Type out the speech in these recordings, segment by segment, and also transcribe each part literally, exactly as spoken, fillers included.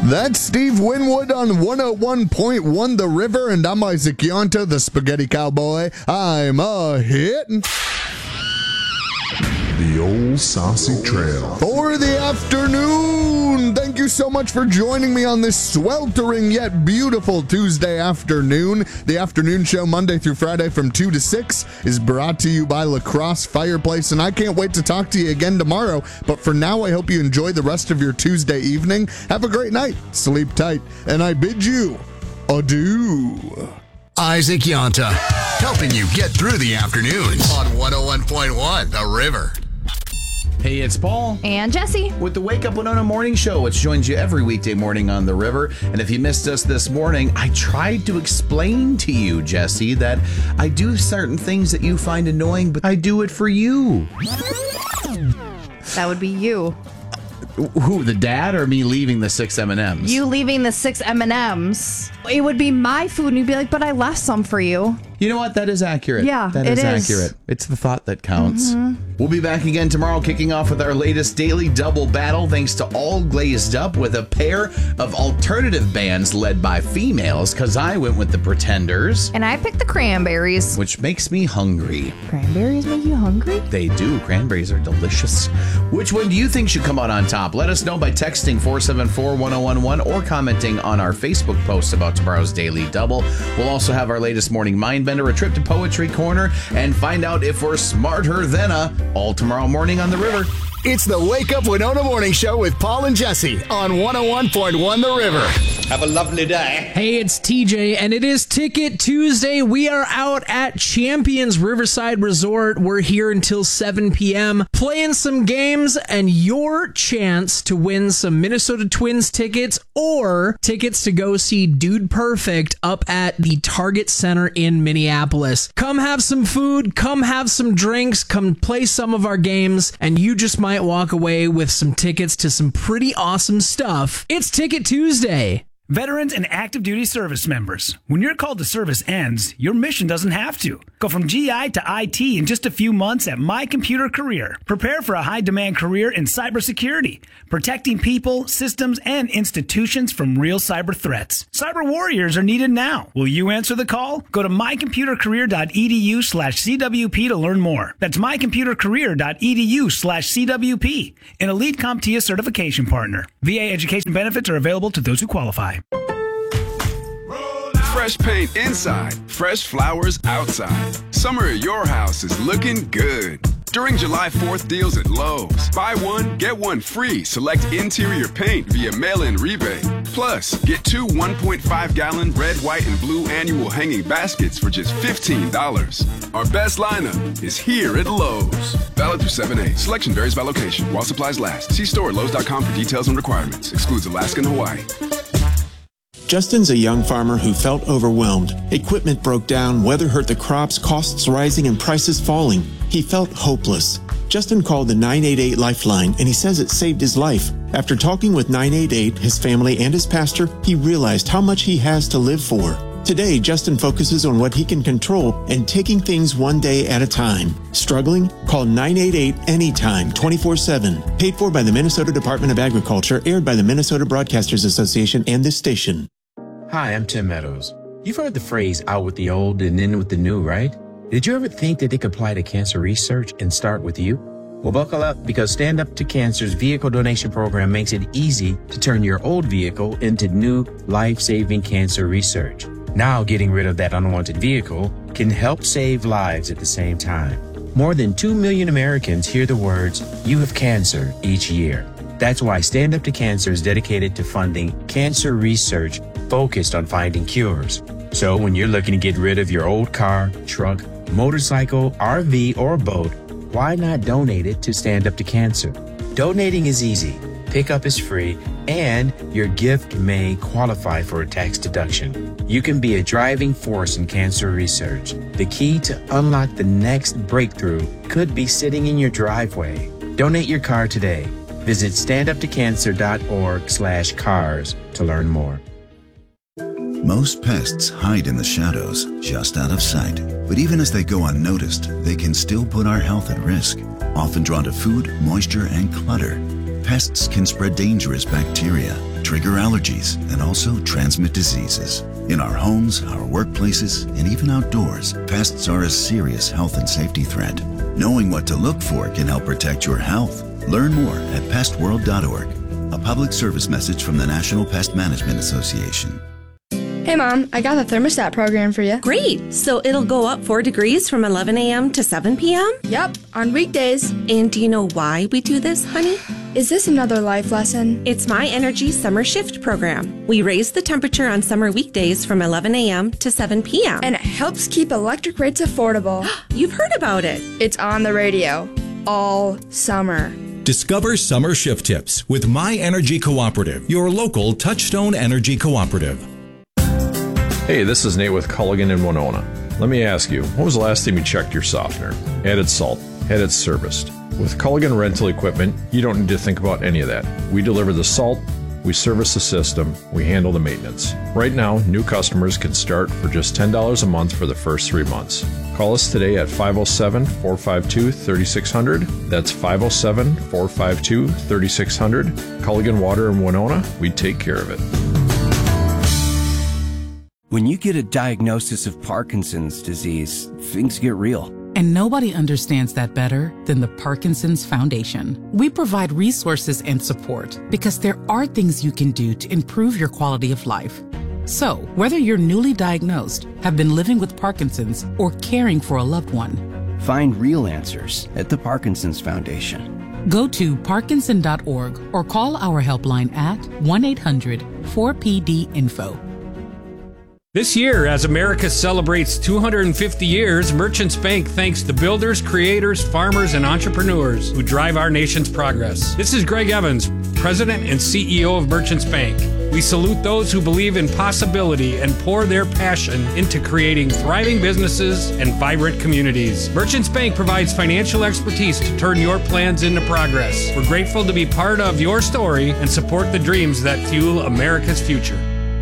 That's Steve Winwood on one oh one point one The River, and I'm Isaac Yonta, the Spaghetti Cowboy. I'm a hittin'. The Old Saucy Trail. For the afternoon. Thank you so much for joining me on this sweltering yet beautiful Tuesday afternoon. The afternoon show Monday through Friday from two to six is brought to you by La Crosse Fireplace, and I can't wait to talk to you again tomorrow. But for now, I hope you enjoy the rest of your Tuesday evening. Have a great night. Sleep tight. And I bid you adieu. Isaac Yonta, helping you get through the afternoons on one oh one point one The River. Hey, it's Paul. And Jesse. With the Wake Up Winona Morning Show, which joins you every weekday morning on The River. And if you missed us this morning, I tried to explain to you, Jesse, that I do certain things that you find annoying, but I do it for you. That would be you. Who, the dad or me leaving the six M and M's? You leaving the six M and M's. It would be my food, and you'd be like, but I left some for you. You know what? That is accurate. Yeah, that it is, is accurate. It's the thought that counts. Mm-hmm. We'll be back again tomorrow, kicking off with our latest daily double battle, thanks to All Glazed Up, with a pair of alternative bands led by females, because I went with the Pretenders. And I picked the Cranberries. Which makes me hungry. Cranberries make you hungry? They do. Cranberries are delicious. Which one do you think should come out on top? Let us know by texting four seven four, one oh one one or commenting on our Facebook post about tomorrow's daily double. We'll also have our latest morning mind bender, a trip to Poetry Corner, and find out if we're smarter than a, all tomorrow morning on The River. It's the Wake Up Winona Morning Show with Paul and Jesse on one oh one point one The River. Have a lovely day. Hey, it's T J, and it is Ticket Tuesday. We are out at Champions Riverside Resort. We're here until seven p.m. playing some games, and your chance to win some Minnesota Twins tickets or tickets to go see Dude Perfect up at the Target Center in Minneapolis. Come have some food, come have some drinks, come play some of our games, and you just might walk away with some tickets to some pretty awesome stuff. It's Ticket Tuesday. Veterans and active duty service members, when your call to service ends, your mission doesn't have to. Go from G I to I T in just a few months at My Computer Career. Prepare for a high-demand career in cybersecurity, protecting people, systems, and institutions from real cyber threats. Cyber warriors are needed now. Will you answer the call? Go to mycomputercareer.edu slash CWP to learn more. That's mycomputercareer.edu slash CWP, an Elite CompTIA certification partner. V A education benefits are available to those who qualify. Fresh paint inside, fresh flowers outside. Summer at your house is looking good. During July fourth deals at Lowe's, buy one, get one free. Select interior paint via mail-in rebate. Plus, get two one point five gallon red, white, and blue annual hanging baskets for just fifteen dollars. Our best lineup is here at Lowe's. Valid through seven eight. Selection varies by location. While supplies last. See store at Lowe's dot com for details and requirements. Excludes Alaska and Hawaii. Justin's a young farmer who felt overwhelmed. Equipment broke down, weather hurt the crops, costs rising, and prices falling. He felt hopeless. Justin called the nine eight eight Lifeline, and he says it saved his life. After talking with nine eight eight, his family, and his pastor, he realized how much he has to live for. Today, Justin focuses on what he can control and taking things one day at a time. Struggling? Call nine eight eight anytime, twenty-four seven. Paid for by the Minnesota Department of Agriculture, aired by the Minnesota Broadcasters Association and this station. Hi, I'm Tim Meadows. You've heard the phrase out with the old and in with the new, right? Did you ever think that they could apply to cancer research and start with you? Well, buckle up, because Stand Up to Cancer's vehicle donation program makes it easy to turn your old vehicle into new life-saving cancer research. Now, getting rid of that unwanted vehicle can help save lives at the same time. More than two million Americans hear the words, "You have cancer," each year. That's why Stand Up to Cancer is dedicated to funding cancer research focused on finding cures. So when you're looking to get rid of your old car, truck, motorcycle, R V, or boat, why not donate it to Stand Up to Cancer? Donating is easy, pickup is free, and your gift may qualify for a tax deduction. You can be a driving force in cancer research. The key to unlock the next breakthrough could be sitting in your driveway. Donate your car today. Visit standuptocancer.org slash cars to learn more. Most pests hide in the shadows, just out of sight. But even as they go unnoticed, they can still put our health at risk, often drawn to food, moisture, and clutter. Pests can spread dangerous bacteria, trigger allergies, and also transmit diseases. In our homes, our workplaces, and even outdoors, pests are a serious health and safety threat. Knowing what to look for can help protect your health. Learn more at pest world dot org. A public service message from the National Pest Management Association. Hey Mom, I got the thermostat program for you. Great! So it'll go up four degrees from eleven a.m. to seven p.m.? Yep, on weekdays. And do you know why we do this, honey? Is this another life lesson? It's My Energy Summer Shift program. We raise the temperature on summer weekdays from eleven a.m. to seven p.m. And it helps keep electric rates affordable. You've heard about it. It's on the radio all summer. Discover summer shift tips with My Energy Cooperative, your local Touchstone Energy Cooperative. Hey, this is Nate with Culligan in Winona. Let me ask you, when was the last time you checked your softener? Added salt? Had it serviced? With Culligan Rental Equipment, you don't need to think about any of that. We deliver the salt, we service the system, we handle the maintenance. Right now, new customers can start for just ten dollars a month for the first three months. Call us today at five oh seven, four five two, three six zero zero. That's five oh seven, four five two, three six zero zero. Culligan Water in Winona, we take care of it. When you get a diagnosis of Parkinson's disease, things get real. And nobody understands that better than the Parkinson's Foundation. We provide resources and support because there are things you can do to improve your quality of life. So, whether you're newly diagnosed, have been living with Parkinson's, or caring for a loved one, find real answers at the Parkinson's Foundation. Go to parkinson dot org or call our helpline at one eight hundred four P D info. This year, as America celebrates two hundred fifty years, Merchants Bank thanks the builders, creators, farmers, and entrepreneurs who drive our nation's progress. This is Greg Evans, President and C E O of Merchants Bank. We salute those who believe in possibility and pour their passion into creating thriving businesses and vibrant communities. Merchants Bank provides financial expertise to turn your plans into progress. We're grateful to be part of your story and support the dreams that fuel America's future.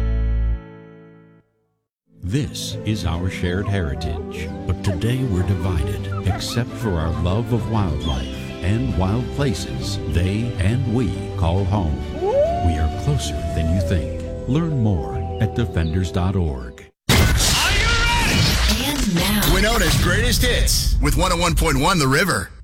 This is our shared heritage, but today we're divided, except for our love of wildlife and wild places they and we call home. We are closer than you think. Learn more at defenders dot org. And now, Winona's greatest hits with one oh one point one The River.